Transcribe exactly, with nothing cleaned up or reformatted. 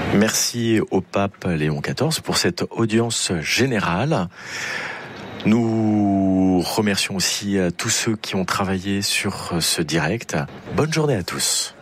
Merci au pape Léon quatorze pour cette audience générale. Nous remercions aussi tous ceux qui ont travaillé sur ce direct. Bonne journée à tous.